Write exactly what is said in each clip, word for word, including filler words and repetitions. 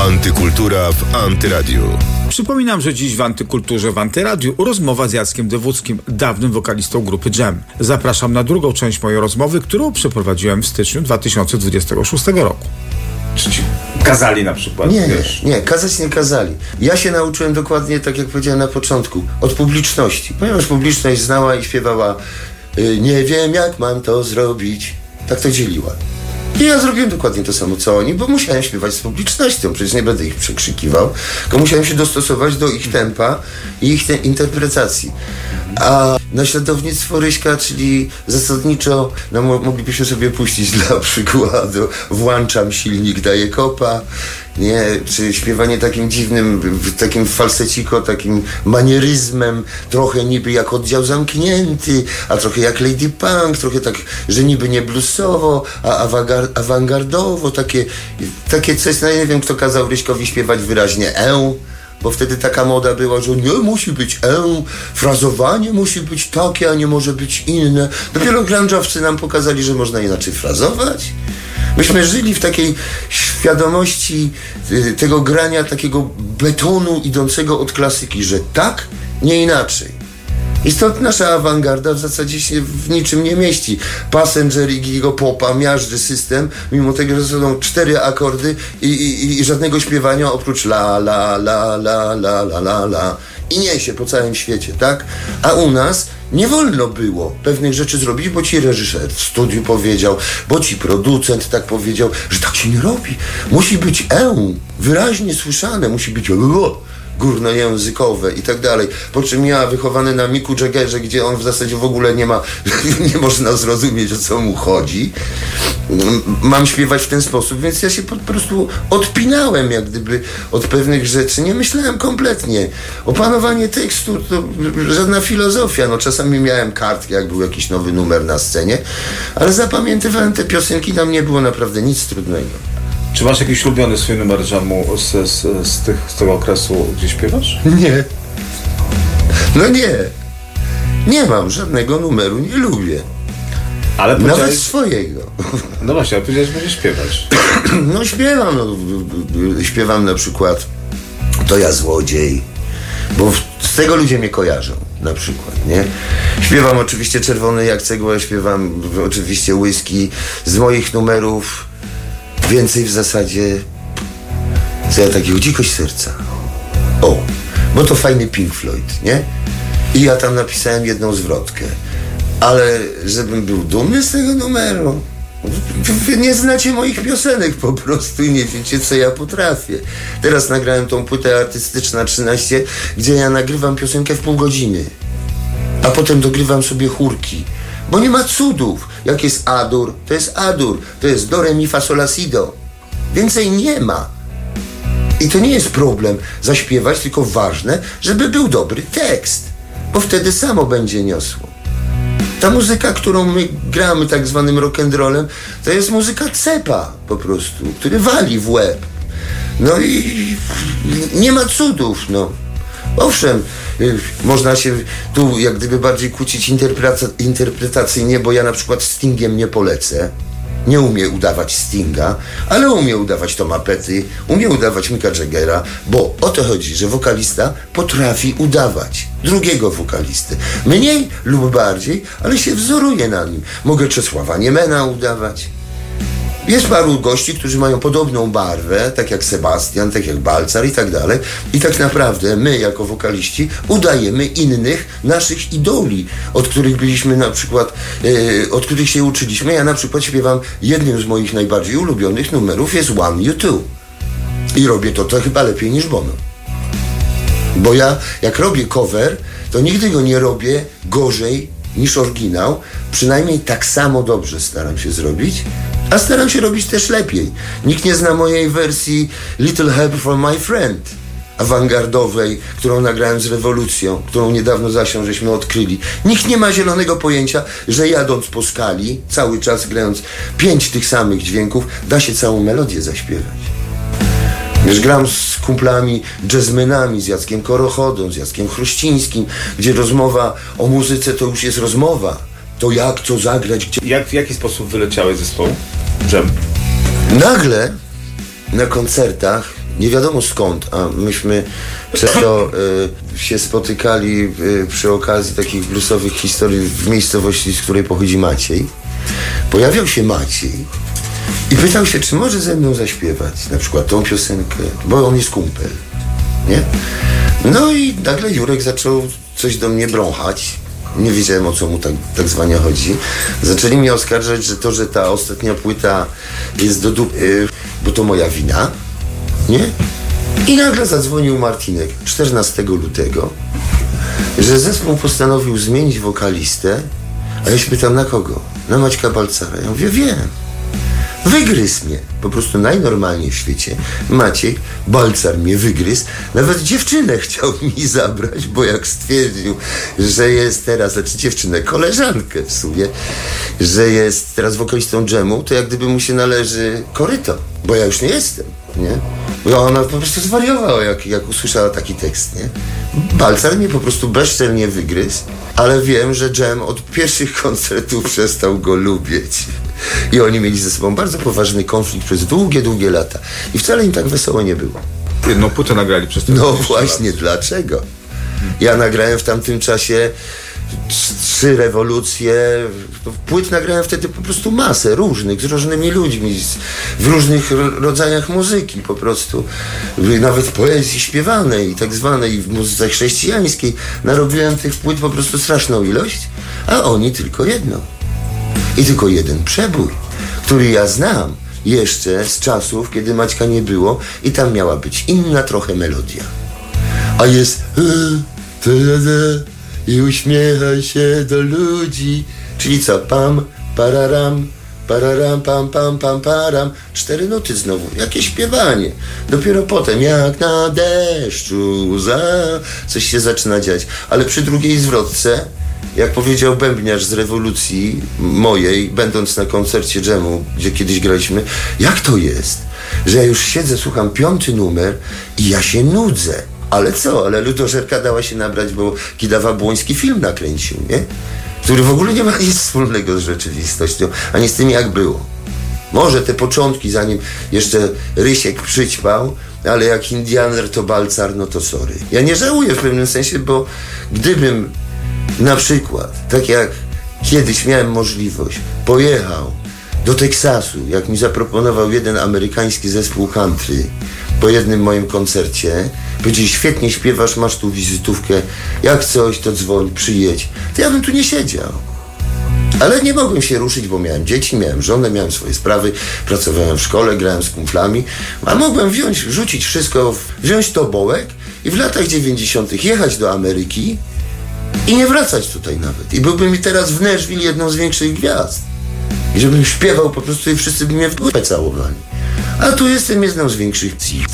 Antykultura w Antyradiu. Przypominam, że dziś w Antykulturze w Antyradiu rozmowa z Jackiem Dywódzkim, dawnym wokalistą grupy Dżem. Zapraszam na drugą część mojej rozmowy, którą przeprowadziłem w styczniu dwa tysiące dwudziestego szóstego roku. Czy ci kazali na przykład? Nie, wiesz? nie, kazać nie kazali. Ja się nauczyłem dokładnie, tak jak powiedziałem na początku, od publiczności. Ponieważ publiczność znała i śpiewała y, nie wiem jak mam to zrobić. Tak to dzieliła. I ja zrobiłem dokładnie to samo co oni, bo musiałem śpiewać z publicznością, przecież nie będę ich przekrzykiwał, tylko musiałem się dostosować do ich tempa i ich te interpretacji. A naśladownictwo Ryśka, czyli zasadniczo, no, moglibyśmy sobie puścić dla przykładu Włączam silnik, daję kopa, nie, czy śpiewanie takim dziwnym, takim falseciko, takim manieryzmem, trochę niby jak Oddział Zamknięty, a trochę jak Lady Punk, trochę tak, że niby nie bluesowo, a awangar- awangardowo, takie, takie coś, no nie wiem kto kazał Ryśkowi śpiewać wyraźnie e, bo wtedy taka moda była, że nie musi być e, frazowanie musi być takie, a nie może być inne. Dopiero grunge'owcy nam pokazali, że można inaczej frazować. Myśmy żyli w takiej świadomości y, tego grania, takiego betonu idącego od klasyki, że tak, nie inaczej. I stąd nasza awangarda w zasadzie się w niczym nie mieści. Passenger, Iggy'ego Popa, miażdży system, mimo tego, że są cztery akordy i, i, i żadnego śpiewania oprócz la, la, la, la, la, la, la, la. I niesie po całym świecie, tak? A u nas nie wolno było pewnych rzeczy zrobić, bo ci reżyser w studiu powiedział, bo ci producent tak powiedział, że tak się nie robi. Musi być e, wyraźnie słyszane, musi być e, górnojęzykowe i tak dalej. Po czym ja, wychowany na Micku Jaggerze, gdzie on w zasadzie w ogóle nie ma, nie można zrozumieć, o co mu chodzi, mam śpiewać w ten sposób, więc ja się po prostu odpinałem jak gdyby od pewnych rzeczy. Nie myślałem kompletnie. Opanowanie tekstu to żadna filozofia. No czasami miałem kartkę, jak był jakiś nowy numer na scenie, ale zapamiętywałem te piosenki, tam nie było naprawdę nic trudnego. Czy masz jakiś ulubiony swój numer dżemu z, z, z, tych, z tego okresu, gdzie śpiewasz? Nie. No nie. Nie mam żadnego numeru, nie lubię. Ale nawet swojego. No właśnie, ale powiedziałeś, że będziesz śpiewać. No śpiewam, no, śpiewam na przykład To ja złodziej, bo z tego ludzie mnie kojarzą, na przykład, nie? Śpiewam oczywiście Czerwony jak cegła, śpiewam oczywiście Whisky. Z moich numerów więcej w zasadzie co ja takiego dzikość serca. O, bo to fajny Pink Floyd, nie? I ja tam napisałem jedną zwrotkę. Ale żebym był dumny z tego numeru, wy nie znacie moich piosenek po prostu i nie wiecie, co ja potrafię. Teraz nagrałem tą płytę artystyczna trzynaście, gdzie ja nagrywam piosenkę w pół godziny, a potem dogrywam sobie chórki. Bo nie ma cudów. Jak jest A-dur, to jest A-dur. To jest do, re, mi, fa, sol, la, si, do. Więcej nie ma. I to nie jest problem zaśpiewać, tylko ważne, żeby był dobry tekst. Bo wtedy samo będzie niosło. Ta muzyka, którą my gramy tak zwanym rock'n'rollem, to jest muzyka cepa po prostu, który wali w łeb. No i nie ma cudów, no. Owszem, można się tu jak gdyby bardziej kłócić interpreta- interpretacyjnie, bo ja na przykład Stingiem nie polecę. Nie umie udawać Stinga, ale umie udawać Toma Petty, umie udawać Micka Jaggera, bo o to chodzi, że wokalista potrafi udawać drugiego wokalistę. Mniej lub bardziej, ale się wzoruje na nim. Mogę Czesława Niemena udawać. Jest paru gości, którzy mają podobną barwę, tak jak Sebastian, tak jak Balcar i tak dalej. I tak naprawdę my, jako wokaliści, udajemy innych naszych idoli, od których byliśmy na przykład, e, od których się uczyliśmy. Ja na przykład śpiewam, jednym z moich najbardziej ulubionych numerów jest One You Two. I robię to, to chyba lepiej niż Bono. Bo ja, jak robię cover, to nigdy go nie robię gorzej niż oryginał. Przynajmniej tak samo dobrze staram się zrobić, a staram się robić też lepiej. Nikt nie zna mojej wersji Little Help from My Friend, awangardowej, którą nagrałem z Rewolucją, którą niedawno zasią żeśmy odkryli. Nikt nie ma zielonego pojęcia, że jadąc po skali, cały czas grając pięć tych samych dźwięków, da się całą melodię zaśpiewać. Wiesz, gram z kumplami, jazzmenami, z Jackiem Korochodą, z Jackiem Chruścińskim, gdzie rozmowa o muzyce to już jest rozmowa. To jak, co zagrać, gdzie... Jak, w jaki sposób wyleciałeś z zespołu Dżem? Nagle na koncertach nie wiadomo skąd, a myśmy często y, się spotykali y, przy okazji takich bluesowych historii w miejscowości, z której pochodzi Maciej. Pojawiał się Maciej i pytał się, czy może ze mną zaśpiewać na przykład tą piosenkę, bo on jest kumpel, nie? No i nagle Jurek zaczął coś do mnie brąchać. Nie wiedziałem, o co mu tak, tak zwanie chodzi. Zaczęli mnie oskarżać, że to, że ta ostatnia płyta jest do dupy, bo to moja wina, nie? I nagle zadzwonił Martinek czternastego lutego, że zespół postanowił zmienić wokalistę, a ja się pytam, na kogo? Na Maćka Balcara. Ja mówię, wiem. Wygryzł mnie. Po prostu najnormalniej w świecie. Maciek Balcar mnie wygryzł. Nawet dziewczynę chciał mi zabrać, bo jak stwierdził, że jest teraz, znaczy dziewczynę, koleżankę w sumie, że jest teraz wokalistą dżemu, to jak gdyby mu się należy koryto, bo ja już nie jestem, nie? Bo ona po prostu zwariowała, jak, jak usłyszała taki tekst, nie? Balcar mnie po prostu bezczelnie wygryzł, ale wiem, że dżem od pierwszych koncertów przestał go lubić. I oni mieli ze sobą bardzo poważny konflikt przez długie, długie lata. I wcale im tak wesoło nie było. Jedną płytę nagrali przez te No właśnie, lat. Dlaczego? Ja nagrałem w tamtym czasie trzy rewolucje. Płyt nagrałem wtedy po prostu masę różnych, z różnymi ludźmi, z, w różnych rodzajach muzyki po prostu. Nawet poezji śpiewanej i tak zwanej, w muzyce chrześcijańskiej. Narobiłem tych płyt po prostu straszną ilość, a oni tylko jedną. I tylko jeden przebój, który ja znam jeszcze z czasów, kiedy Maćka nie było i tam miała być inna trochę melodia. A jest i uśmiechaj się do ludzi. Czyli co? Pam, pararam, pararam, pam, pam, pam, param. Cztery nuty znowu. Jakie śpiewanie. Dopiero potem, jak na deszczu łza, coś się zaczyna dziać. Ale przy drugiej zwrotce, jak powiedział bębniarz z rewolucji mojej, będąc na koncercie dżemu, gdzie kiedyś graliśmy, jak to jest, że ja już siedzę, słucham piąty numer i ja się nudzę. Ale co? Ale ludożerka dała się nabrać, bo Kidawa Błoński film nakręcił, nie? Który w ogóle nie ma nic wspólnego z rzeczywistością, ani z tym, jak było. Może te początki, zanim jeszcze Rysiek przyćpał, ale jak Indianer to Balcar, no to sorry. Ja nie żałuję w pewnym sensie, bo gdybym na przykład, tak jak kiedyś miałem możliwość, pojechał do Teksasu, jak mi zaproponował jeden amerykański zespół country po jednym moim koncercie, powiedzieli, świetnie śpiewasz, masz tu wizytówkę, jak coś, to dzwoń, przyjedź. To ja bym tu nie siedział. Ale nie mogłem się ruszyć, bo miałem dzieci, miałem żonę, miałem swoje sprawy, pracowałem w szkole, grałem z kumplami, a mogłem wziąć, rzucić wszystko, wziąć tobołek i w latach dziewięćdziesiątych jechać do Ameryki i nie wracać tutaj nawet. I byłbym mi teraz w Nashville jedną z większych gwiazd. I żebym śpiewał po prostu i wszyscy by mnie w dupę całowali. A tu jestem jedną z większych cich.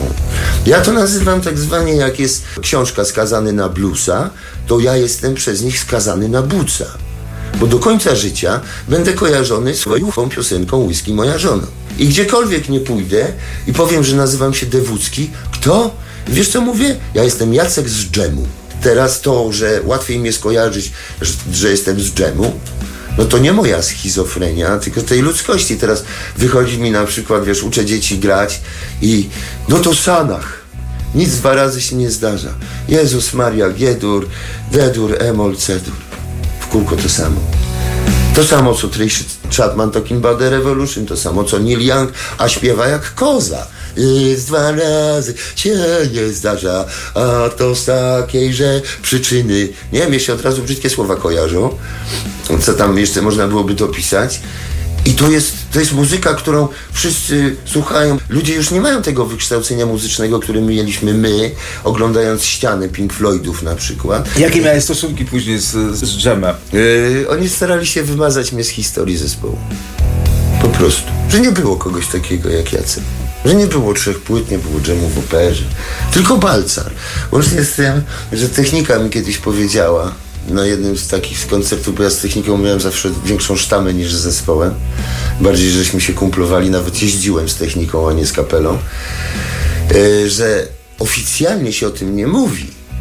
Ja to nazywam tak zwanie, jak jest książka Skazany na bluesa, to ja jestem przez nich skazany na buca. Bo do końca życia będę kojarzony swoją piosenką Whisky moja żona. I gdziekolwiek nie pójdę i powiem, że nazywam się Dewódzki, kto? Wiesz co mówię? Ja jestem Jacek z dżemu. Teraz to, że łatwiej mnie skojarzyć, że, że jestem z dżemu, no to nie moja schizofrenia, tylko tej ludzkości. Teraz wychodzi mi na przykład, wiesz, uczę dzieci grać i no to Sanach. Nic dwa razy się nie zdarza. Jezus Maria, G-dur, D-dur, Emol, C-dur. W kółko to samo. To samo, co Tracy Chapman Talking About the Revolution, to samo, co Neil Young, a śpiewa jak koza. Jest dwa razy się nie zdarza, a to z takiejże przyczyny. Nie, mnie się od razu brzydkie słowa kojarzą, co tam jeszcze można byłoby dopisać. I to jest, to jest muzyka, którą wszyscy słuchają. Ludzie już nie mają tego wykształcenia muzycznego, które mieliśmy my, oglądając ściany Pink Floydów na przykład. Jakie miałeś stosunki później z, z dżemem? Yy, oni starali się wymazać mnie z historii zespołu. Po prostu. Że nie było kogoś takiego jak Jacek. Że nie było trzech płyt, nie było dżemu w operze. Tylko Balcar. Łącznie z tym, że technika mi kiedyś powiedziała na jednym z takich koncertów, bo ja z techniką miałem zawsze większą sztamę niż z zespołem. Bardziej, żeśmy się kumplowali, nawet jeździłem z techniką, a nie z kapelą. Yy, że oficjalnie się o tym nie mówi,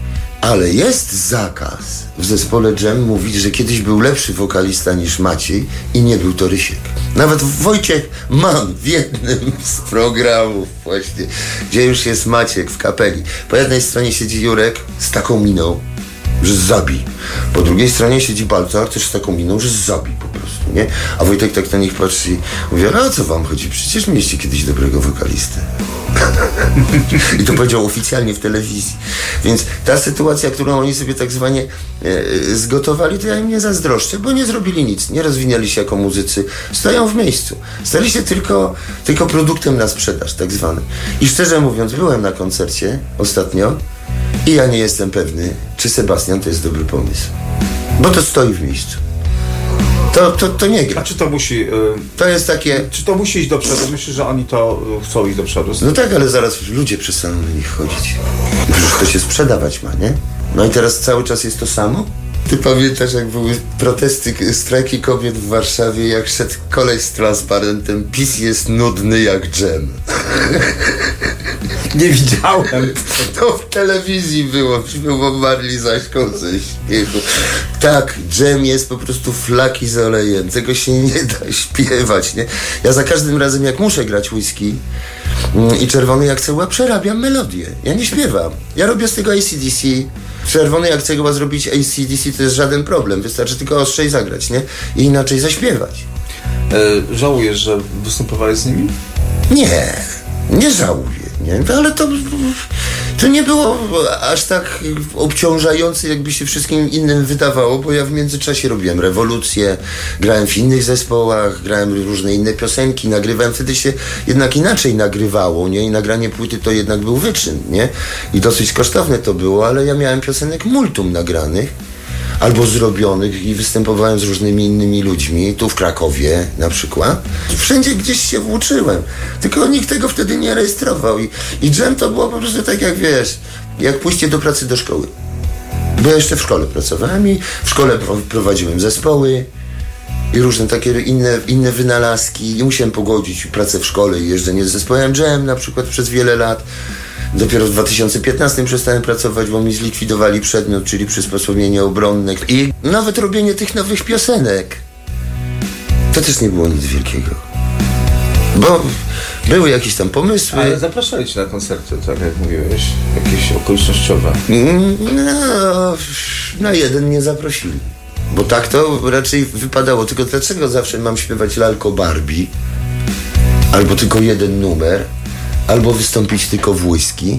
Ale jest zakaz w zespole Dżem mówić, że kiedyś był lepszy wokalista niż Maciej i nie był to Rysiek. Nawet Wojciech Mann w jednym z programów właśnie, gdzie już jest Maciek w kapeli. Po jednej stronie siedzi Jurek z taką miną, że zabij. Po drugiej stronie siedzi Balcar też z taką miną, że zabij po prostu, nie? A Wojtek tak na nich patrzy i mówi, a o co wam chodzi? Przecież mieliście kiedyś dobrego wokalistę. I to powiedział oficjalnie w telewizji. Więc ta sytuacja, którą oni sobie tak zwanie e, zgotowali, to ja im nie zazdroszczę, bo nie zrobili nic, nie rozwinęli się jako muzycy, stoją w miejscu. Stali się tylko, tylko produktem na sprzedaż, tak zwanym. I szczerze mówiąc, byłem na koncercie ostatnio i ja nie jestem pewny, czy Sebastian to jest dobry pomysł. Bo to stoi w miejscu. To, to, to nie gra. A czy to musi... Yy, to jest takie... Czy to musi iść do przodu? Myślę, że oni to yy, chcą iść do przodu. No tak, ale zaraz ludzie przestaną na nich chodzić. Przecież to się sprzedawać ma, nie? No i teraz cały czas jest to samo? Ty pamiętasz, jak były protesty, strajki kobiet w Warszawie, jak szedł koleś z transparentem, PiS jest nudny jak dżem. Nie widziałem. To w telewizji było, było Marli Zaśką ze śmiechu. Tak, dżem jest po prostu flaki z olejem, tego się nie da śpiewać, nie? Ja za każdym razem, jak muszę grać whisky mm, i Czerwony jak cegła, przerabiam melodię. Ja nie śpiewam. Ja robię z tego A C D C. Czerwony jak cegła zrobić A C D C to jest żaden problem. Wystarczy tylko ostrzej zagrać, nie? I inaczej zaśpiewać. E, żałujesz, że występowałeś z nimi? Nie, nie żałuję. Nie? Ale to, to nie było aż tak obciążające, jakby się wszystkim innym wydawało, bo ja w międzyczasie robiłem rewolucję, grałem w innych zespołach, grałem różne inne piosenki, nagrywałem, wtedy się jednak inaczej nagrywało, nie? I nagranie płyty to jednak był wyczyn, nie? I dosyć kosztowne to było, ale ja miałem piosenek multum nagranych albo zrobionych i występowałem z różnymi innymi ludźmi, tu w Krakowie na przykład. Wszędzie gdzieś się włóczyłem, tylko nikt tego wtedy nie rejestrował i, i dżem to było po prostu tak jak wiesz, jak pójście do pracy do szkoły. Bo ja jeszcze w szkole pracowałem i w szkole prowadziłem zespoły i różne takie inne, inne wynalazki i musiałem pogodzić pracę w szkole i jeżdżenie z zespołem dżem na przykład przez wiele lat. Dopiero w dwa tysiące piętnastym przestałem pracować, bo mi zlikwidowali przedmiot, czyli przysposobienie obronne. I nawet robienie tych nowych piosenek to też nie było nic wielkiego. Bo były jakieś tam pomysły. Ale zapraszali cię na koncerty, tak jak mówiłeś, jakieś okolicznościowe. No, na jeden nie zaprosili. Bo tak to raczej wypadało. Tylko dlaczego zawsze mam śpiewać Lalko Barbie? Albo tylko jeden numer? Albo wystąpić tylko w whisky,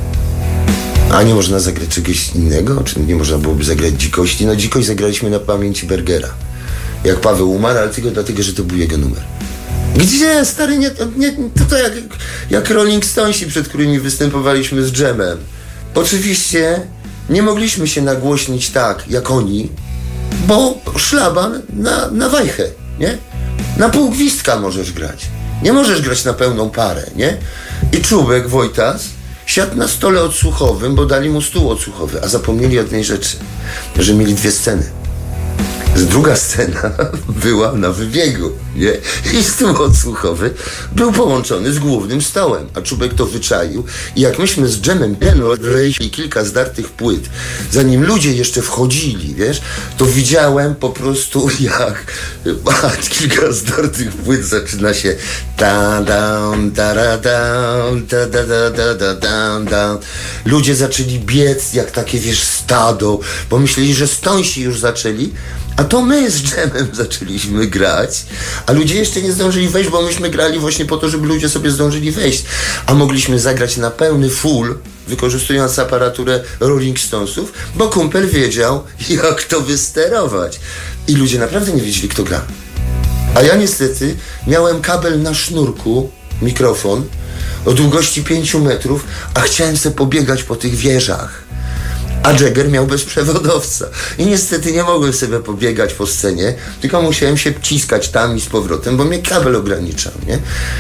a nie można zagrać czegoś innego? Czy nie można byłoby zagrać dzikości? No dzikość zagraliśmy na pamięci Bergera. Jak Paweł umarł, ale tylko dlatego, że to był jego numer. Gdzie, stary, nie, nie, to, to jak, jak Rolling Stonesi, przed którymi występowaliśmy z dżemem. Oczywiście nie mogliśmy się nagłośnić tak, jak oni, bo szlaban na, na wajchę, nie? Na pół gwizdka możesz grać. Nie możesz grać na pełną parę, nie? I Czubek Wojtas siadł na stole odsłuchowym, bo dali mu stół odsłuchowy, a zapomnieli jednej rzeczy, że mieli dwie sceny. Druga scena była na wybiegu, nie? I stół odsłuchowy był połączony z głównym stołem, a Czubek to wyczaił. I jak myśmy z dżemem odgraliśmy kilka zdartych płyt, zanim ludzie jeszcze wchodzili, wiesz, to widziałem po prostu jak a, kilka zdartych płyt zaczyna się ta down, ta ra down, ta da da da da down, down. Ludzie zaczęli biec jak takie, wiesz, stado, bo myśleli, że Stonesi już zaczęli, a to my z dżemem zaczęliśmy grać, a ludzie jeszcze nie zdążyli wejść, bo myśmy grali właśnie po to, żeby ludzie sobie zdążyli wejść, a mogliśmy zagrać na pełny full, wykorzystując aparaturę Rolling Stonesów, bo kumpel wiedział, jak to wysterować. I ludzie naprawdę nie wiedzieli, kto gra. A ja niestety miałem kabel na sznurku, mikrofon, o długości pięciu metrów, a chciałem sobie pobiegać po tych wieżach. A Jagger miał bezprzewodowca. I niestety nie mogłem sobie pobiegać po scenie, tylko musiałem się ciskać tam i z powrotem, bo mnie kabel ograniczał, nie?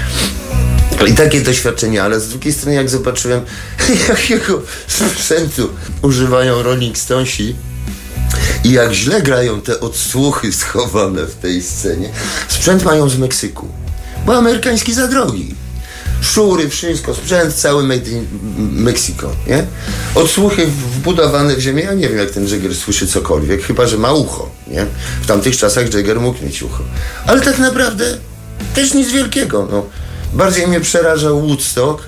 I takie doświadczenia, ale z drugiej strony jak zobaczyłem, jakiego sprzętu używają Rolling Stonesi i jak źle grają te odsłuchy schowane w tej scenie. Sprzęt mają z Meksyku, bo amerykański za drogi. Szury, wszystko, sprzęt cały made in Mexico, nie? Odsłuchy wbudowane w ziemię. Ja nie wiem, jak ten Jagger słyszy cokolwiek, chyba że ma ucho, nie? W tamtych czasach Jagger mógł mieć ucho. Ale tak naprawdę też nic wielkiego, no. Bardziej mnie przerażał Woodstock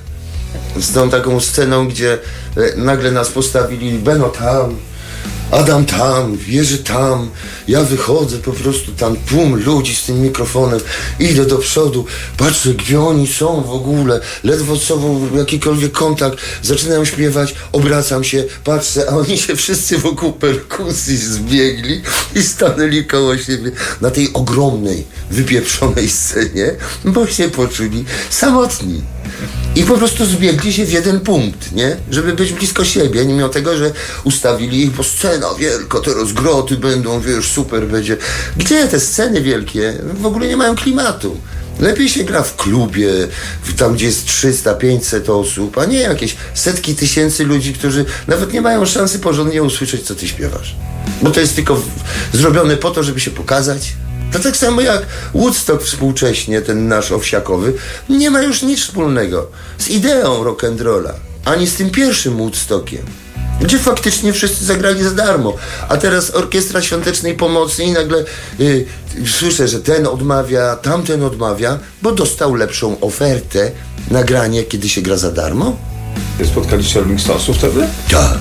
z tą taką sceną, gdzie nagle nas postawili Beno tam, Adam tam, Jerzy tam, ja wychodzę po prostu tam, tłum ludzi z tym mikrofonem, idę do przodu, patrzę, gdzie oni są w ogóle, ledwo sobą jakikolwiek kontakt, zaczynam śpiewać, obracam się, patrzę, a oni się wszyscy wokół perkusji zbiegli i stanęli koło siebie na tej ogromnej, wypieprzonej scenie, bo się poczuli samotni. I po prostu zbiegli się w jeden punkt, nie? Żeby być blisko siebie, mimo tego, że ustawili ich, bo scena wielka, te rozgroty będą, wiesz, super będzie. Gdzie te sceny wielkie w ogóle nie mają klimatu? Lepiej się gra w klubie, tam gdzie jest trzysta pięćset osób, a nie jakieś setki tysięcy ludzi, którzy nawet nie mają szansy porządnie usłyszeć, co ty śpiewasz. Bo to jest tylko w... zrobione po to, żeby się pokazać. To tak samo jak Woodstock współcześnie, ten nasz owsiakowy, nie ma już nic wspólnego z ideą rock'n'rolla, ani z tym pierwszym Woodstockiem, gdzie faktycznie wszyscy zagrali za darmo. A teraz Orkiestra Świątecznej Pomocy i nagle yy, słyszę, że ten odmawia, tamten odmawia, bo dostał lepszą ofertę, nagranie, kiedy się gra za darmo. Spotkaliście Rolling Stonesów wtedy? Tak.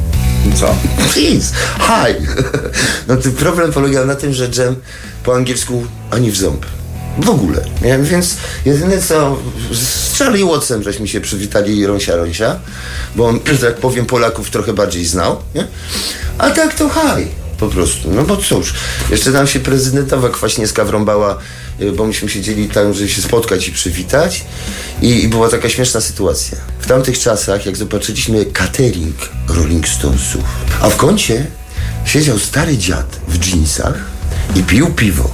Co? Please, hi. No ten problem polegał na tym, że Dżem po angielsku ani w ząb. W ogóle, nie? Więc jedyne co, z Charlie Wattsem żeśmy się przywitali rąsia rąsia, bo on, że tak powiem, Polaków trochę bardziej znał, nie? A tak to hi, po prostu, no bo cóż, jeszcze nam się prezydentowa Kwaśniewska wrąbała, bo myśmy siedzieli tam, żeby się spotkać i przywitać i, i była taka śmieszna sytuacja. W tamtych czasach, jak zobaczyliśmy catering Rolling Stonesów, a w kącie siedział stary dziad w dżinsach i pił piwo.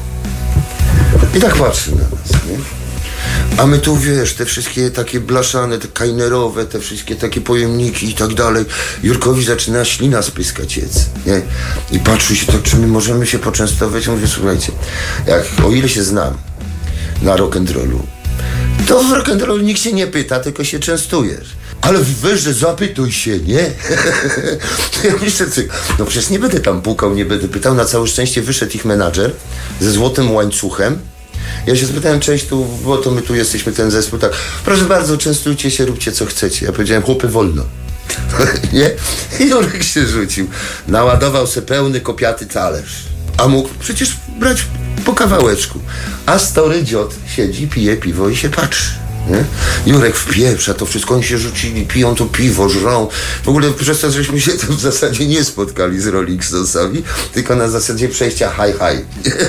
I tak patrzy na nas, nie? A my tu, wiesz, te wszystkie takie blaszane, te kajnerowe, te wszystkie takie pojemniki i tak dalej. Jurkowi zaczyna ślina spyskać jedz, nie? I patrzy się tak, czy my możemy się poczęstować. Ja mówię, słuchajcie, jak, o ile się znam na rock'n'rollu, to w rock'n'rollu nikt się nie pyta, tylko się częstujesz. Ale weź, że zapytuj się, nie? Ja myślę, no przecież nie będę tam pukał, nie będę pytał. Na całe szczęście wyszedł ich menadżer ze złotym łańcuchem. Ja się spytałem, cześć, tu, bo to my tu jesteśmy, ten zespół, tak. Proszę bardzo, częstujcie się, róbcie co chcecie. Ja powiedziałem, chłopy, wolno. Nie? I Jurek się rzucił. Naładował se pełny kopiaty talerz. A mógł przecież brać po kawałeczku. A story dziot siedzi, pije piwo i się patrzy. Nie? Jurek wpieprza to wszystko, oni się rzucili, piją to piwo, żrą. W ogóle przez to, żeśmy się tam w zasadzie nie spotkali z Rolling Stonesami, tylko na zasadzie przejścia hi hi.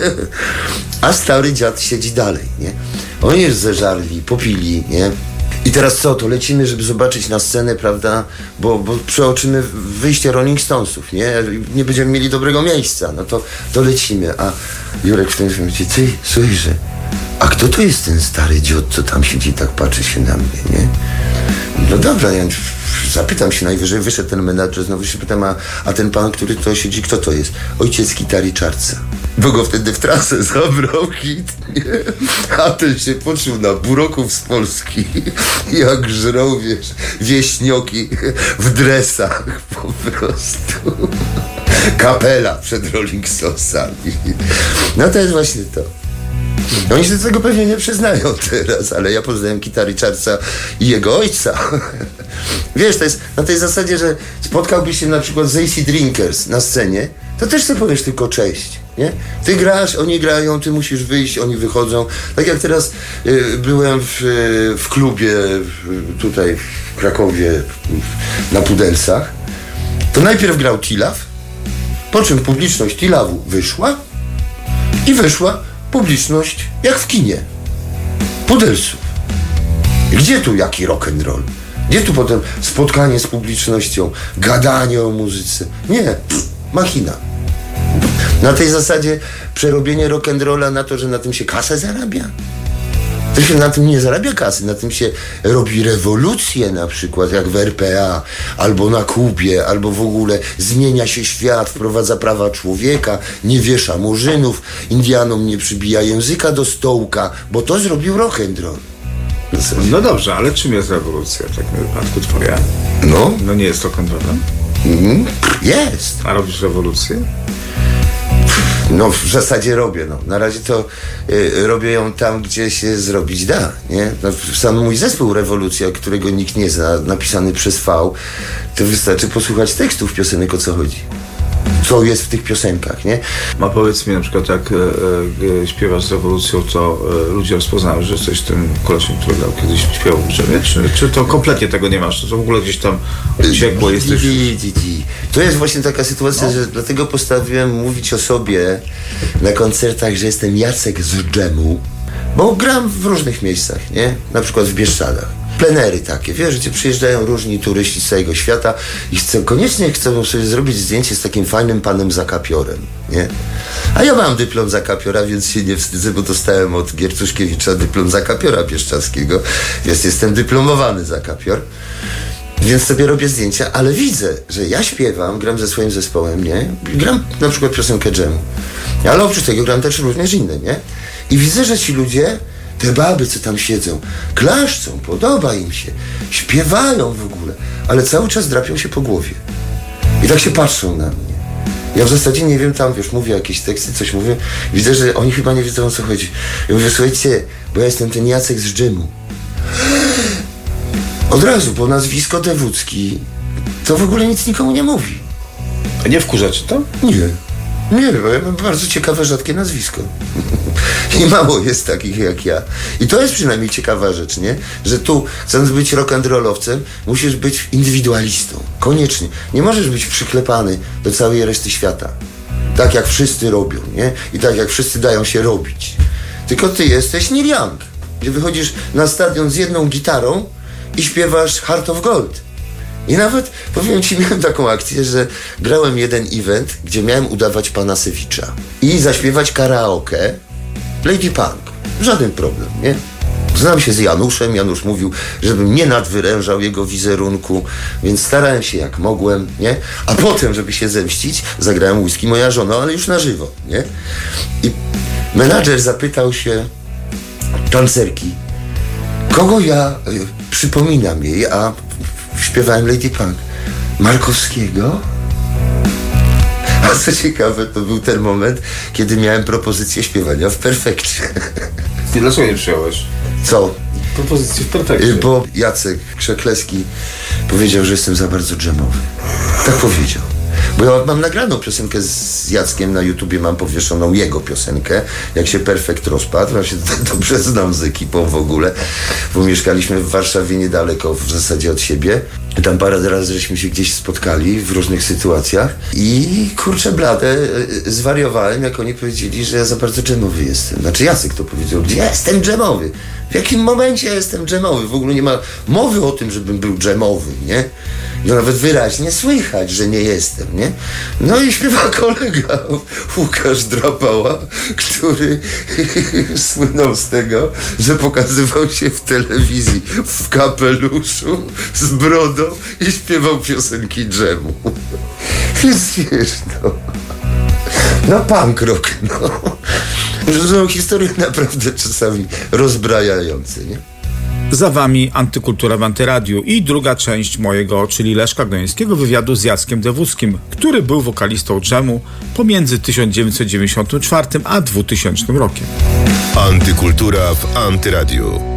A stary dziad siedzi dalej, nie? Oni już zeżarli, popili, nie? I teraz co, to lecimy, żeby zobaczyć na scenę, prawda? Bo, bo przeoczymy wyjście Rolling Stonesów, nie? Nie będziemy mieli dobrego miejsca, no to, to lecimy. A Jurek w tym momencie mówi, ty, słyszę, a kto to jest ten stary dziot, co tam siedzi i tak patrzy się na mnie, nie? No dobra, ja zapytam się, najwyżej wyszedł ten menadżer, znowu się pytam, a, a ten pan, który tu siedzi, kto to jest? Ojciec Gitary Czarca. Bo go wtedy w trasę zabrał hit, nie? A ten się poczuł na buroków z Polski, jak żrą, wiesz, wieśnioki w dresach po prostu. Kapela przed Rolling Stonesami. No to jest właśnie to. No oni się do tego pewnie nie przyznają teraz, ale ja poznałem Gitary Czarca i jego ojca. Wiesz, to jest na tej zasadzie, że spotkałbyś się na przykład z A C Drinkers na scenie, to też sobie powiesz tylko cześć, nie? Ty grasz, oni grają, ty musisz wyjść, oni wychodzą. Tak jak teraz y, byłem w, y, w klubie y, tutaj w Krakowie na Pudelsach, to najpierw grał Tilaw, po czym publiczność Tilawu wyszła i wyszła publiczność jak w kinie. Pudelsów. Gdzie tu jaki rock'n'roll? Gdzie tu potem spotkanie z publicznością, gadanie o muzyce? Nie, pff, machina. Na tej zasadzie przerobienie rock'n'rolla na to, że na tym się kasę zarabia. To się na tym nie zarabia kasy, na tym się robi rewolucje, na przykład jak w R P A, albo na Kubie, albo w ogóle zmienia się świat, wprowadza prawa człowieka, nie wiesza murzynów, Indianom nie przybija języka do stołka, bo to zrobił rock'n'roll. No dobrze, ale czym jest rewolucja w takim wypadku twoja? No, No nie jest rock'n'rollem? mm, jest. A robisz rewolucję? No w zasadzie robię, no. Na razie to y, robię ją tam, gdzie się zrobić da, nie? No, sam mój zespół Rewolucja, którego nikt nie zna, napisany przez V, to wystarczy posłuchać tekstów piosenek, o co chodzi. Co jest w tych piosenkach, nie? A powiedz mi na przykład, jak e, e, śpiewasz z rewolucją, to e, ludzie rozpoznają, że jesteś tym kolesiem, który dał kiedyś śpiewał w drzewie? Czy, czy to kompletnie tego nie masz? To w ogóle gdzieś tam uciekło, jesteś... Di, di, di. To jest właśnie taka sytuacja, no. że dlatego postanowiłem mówić o sobie na koncertach, że jestem Jacek z dżemu, bo gram w różnych miejscach, nie? Na przykład w Bieszczadach. Plenery takie, wiesz, gdzie przyjeżdżają różni turyści z całego świata i chcą, koniecznie chcą sobie zrobić zdjęcie z takim fajnym panem Zakapiorem, nie? A ja mam dyplom Zakapiora, więc się nie wstydzę, bo dostałem od Giercuszkiewicza dyplom Zakapiora Bieszczadzkiego, więc jestem dyplomowany Zakapior. Więc sobie robię zdjęcia, ale widzę, że ja śpiewam, gram ze swoim zespołem, nie? Gram na przykład piosenkę dżemu, ale oprócz tego gram też również inne, nie? I widzę, że ci ludzie, te baby, co tam siedzą, klaszczą, podoba im się, śpiewają w ogóle, ale cały czas drapią się po głowie. I tak się patrzą na mnie. Ja w zasadzie nie wiem, tam wiesz, mówię jakieś teksty, coś mówię, widzę, że oni chyba nie wiedzą, o co chodzi. Ja mówię, słuchajcie, bo ja jestem ten Jacek z dżemu. Od razu, bo nazwisko Dewódzki to w ogóle nic nikomu nie mówi. A nie wkurza cię to? Nie. Nie, bo ja mam bardzo ciekawe, rzadkie nazwisko. I mało jest takich jak ja. I to jest przynajmniej ciekawa rzecz, nie? Że tu, chcąc być rock'n'rollowcem, musisz być indywidualistą. Koniecznie. Nie możesz być przyklepany do całej reszty świata. Tak jak wszyscy robią, nie? I tak jak wszyscy dają się robić. Tylko ty jesteś Neil Young, gdzie wychodzisz na stadion z jedną gitarą i śpiewasz Heart of Gold. I nawet, powiem ci, miałem taką akcję, że grałem jeden event, gdzie miałem udawać Panasewicza i zaśpiewać karaoke Lady Punk. Żaden problem, nie? Znam się z Januszem, Janusz mówił, żebym nie nadwyrężał jego wizerunku, więc starałem się jak mogłem, nie? A potem, żeby się zemścić, zagrałem Whisky moja żona, ale już na żywo, nie? I menadżer zapytał się tancerki, kogo ja y, przypominam jej, a śpiewałem Lady Punk. Markowskiego? A co ciekawe, to był ten moment, kiedy miałem propozycję śpiewania w Perfekcie. Ty dlaczego nie przyjąłeś? Co? Propozycję w Perfekcie. Bo Jacek Krzekleski powiedział, że jestem za bardzo dżemowy. Tak powiedział. Bo ja mam nagraną piosenkę z Jackiem na YouTubie, mam powieszoną jego piosenkę, jak się Perfekt rozpadł. Ja się dobrze znam z ekipą w ogóle, bo mieszkaliśmy w Warszawie niedaleko w zasadzie od siebie. Tam parę razy żeśmy się gdzieś spotkali w różnych sytuacjach i kurczę blade, zwariowałem, jak oni powiedzieli, że ja za bardzo dżemowy jestem. Znaczy Jacek to powiedział, gdzie ja jestem dżemowy? W jakim momencie ja jestem dżemowy? W ogóle nie ma mowy o tym, żebym był dżemowy, nie? No nawet wyraźnie słychać, że nie jestem, nie? No i śpiewa kolega Łukasz Drapała, który słynął z tego, że pokazywał się w telewizji w kapeluszu z brodą i śpiewał piosenki dżemu. Więc wiesz, no... No punk rock, no. To są historie naprawdę czasami rozbrajające, nie? Za wami Antykultura w Antyradiu i druga część mojego, czyli Leszka Gnońskiego wywiadu z Jackiem Dewódzkim, który był wokalistą dżemu pomiędzy tysiąc dziewięćset dziewięćdziesiątym czwartym a dwutysięcznym rokiem. Antykultura w Antyradiu.